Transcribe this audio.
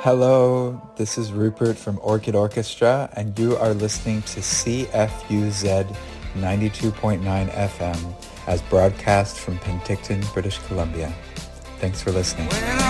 Hello, this is Rupert from Orchid Orchestra, and you are listening to CFUZ 92.9 FM as broadcast from Penticton, British Columbia. Thanks for listening.